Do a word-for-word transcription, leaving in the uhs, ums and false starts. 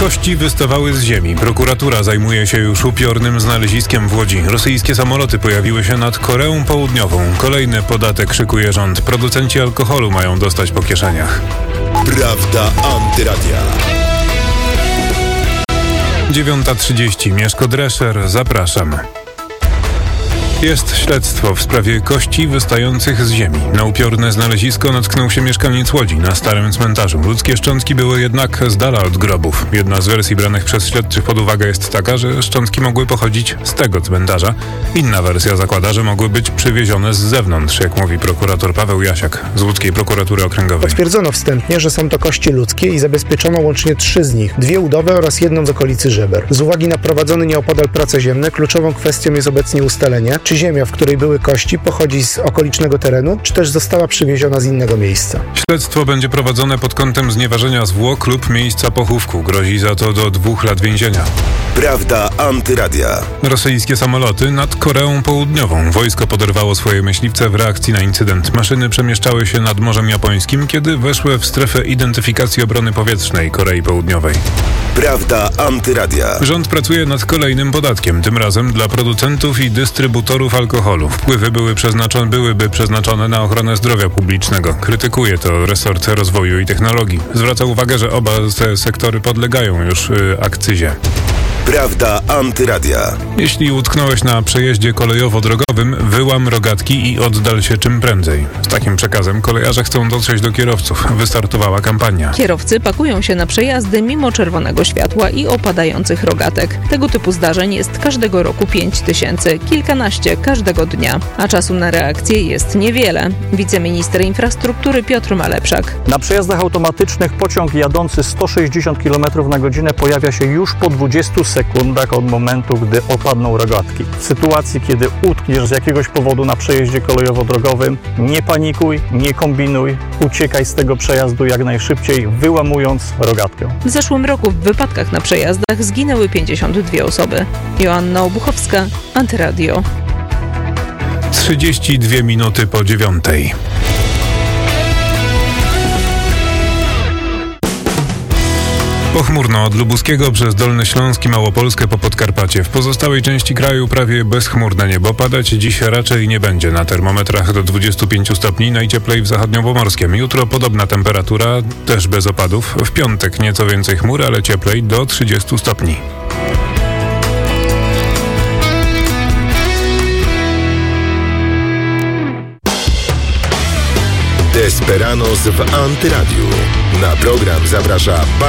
Kości wystawały z ziemi. Prokuratura zajmuje się już upiornym znaleziskiem w Łodzi. Rosyjskie samoloty pojawiły się nad Koreą Południową. Kolejny podatek szykuje rząd. Producenci alkoholu mają dostać po kieszeniach. Prawda Antyradia. dziewiąta trzydzieści. Mieszko Drescher. Zapraszam. Jest śledztwo w sprawie kości wystających z ziemi. Na upiorne znalezisko natknął się mieszkaniec Łodzi na starym cmentarzu. Ludzkie szczątki były jednak z dala od grobów. Jedna z wersji branych przez śledczych pod uwagę jest taka, że szczątki mogły pochodzić z tego cmentarza. Inna wersja zakłada, że mogły być przywiezione z zewnątrz, jak mówi prokurator Paweł Jasiak z Łódzkiej Prokuratury Okręgowej. Potwierdzono wstępnie, że są to kości ludzkie i zabezpieczono łącznie trzy z nich, dwie udowe oraz jedną z okolicy żeber. Z uwagi na prowadzone nieopodal prace ziemne, kluczową kwestią jest obecnie ustalenie, czy ziemia, w której były kości, pochodzi z okolicznego terenu, czy też została przywieziona z innego miejsca. Śledztwo będzie prowadzone pod kątem znieważenia zwłok lub miejsca pochówku. Grozi za to do dwóch lat więzienia. Prawda Antyradia. Rosyjskie samoloty nad Koreą Południową. Wojsko poderwało swoje myśliwce w reakcji na incydent. Maszyny przemieszczały się nad Morzem Japońskim, kiedy weszły w strefę identyfikacji obrony powietrznej Korei Południowej. Prawda Antyradia. Rząd pracuje nad kolejnym podatkiem, tym razem dla producentów i dystrybutorów alkoholu. Wpływy były przeznaczone, byłyby przeznaczone na ochronę zdrowia publicznego. Krytykuje to resort rozwoju i technologii. Zwraca uwagę, że oba te sektory podlegają już yy, akcyzie. Prawda Antyradia. Jeśli utknąłeś na przejeździe kolejowo-drogowym, wyłam rogatki i oddal się czym prędzej. Z takim przekazem kolejarze chcą dotrzeć do kierowców. Wystartowała kampania. Kierowcy pakują się na przejazdy mimo czerwonego światła i opadających rogatek. Tego typu zdarzeń jest każdego roku pięć tysięcy, kilkanaście każdego dnia. A czasu na reakcję jest niewiele. Wiceminister infrastruktury Piotr Malepszak. Na przejazdach automatycznych pociąg jadący sto sześćdziesiąt kilometrów na godzinę pojawia się już po dwudziestu sekundach od momentu, gdy opadną rogatki. W sytuacji, kiedy utkniesz z jakiegoś powodu na przejeździe kolejowo-drogowym, nie panikuj, nie kombinuj, uciekaj z tego przejazdu jak najszybciej, wyłamując rogatkę. W zeszłym roku w wypadkach na przejazdach zginęły pięćdziesiąt dwie osoby. Joanna Obuchowska, Antyradio. trzydzieści dwie minuty po dziewiątej. Pochmurno od Lubuskiego przez Dolny Śląsk i Małopolskę po Podkarpacie. W pozostałej części kraju prawie bezchmurne niebo. Padać dziś raczej nie będzie. Na termometrach do dwudziestu pięciu stopni, najcieplej w zachodniopomorskiem. Jutro podobna temperatura, też bez opadów. W piątek nieco więcej chmur, ale cieplej do trzydziestu stopni. Desperanos w Antyradiu. Na program zaprasza